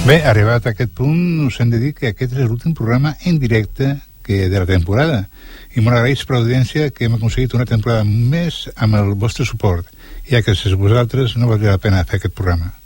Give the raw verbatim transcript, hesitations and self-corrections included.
Bé, arribat a aquest punt, us hem de dir que aquest és l'últim programa en directe que de la temporada. I molt agraïts per l'audiència que hem aconseguit una temporada més amb el vostre suport, ja que sense vosaltres no valdria la pena fer aquest programa.